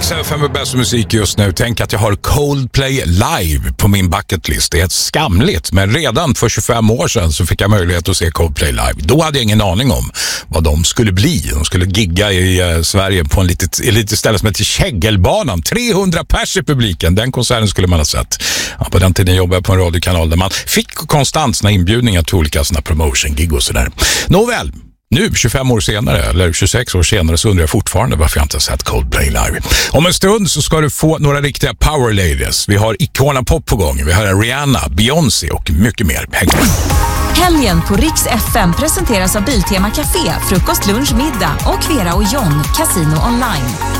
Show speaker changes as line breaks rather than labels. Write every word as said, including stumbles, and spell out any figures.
Rix F M med bäst musik just nu. Tänk att jag har Coldplay live på min bucketlist. Det är ett skamligt, men redan för tjugofem år sedan så fick jag möjlighet att se Coldplay live. Då hade jag ingen aning om vad de skulle bli. De skulle gigga i eh, Sverige på en litet, ett litet ställe som heter Kägelbanan. trehundra pers i publiken. Den konserten skulle man ha sett. Ja, på den tiden jobbade jag på en radiokanal där man fick konstant såna inbjudningar till olika såna promotion-gig och sådär. Nåväl. Nu, tjugofem år senare, eller tjugosex år senare, så undrar jag fortfarande varför jag inte har sett Coldplay live. Om en stund så ska du få några riktiga power ladies. Vi har Icona Pop på gång. Vi har Rihanna, Beyoncé och mycket mer. Häng med.
Helgen på Rix F M presenteras av Biltema Café, frukost, lunch, middag och Vera och John, Casino Online.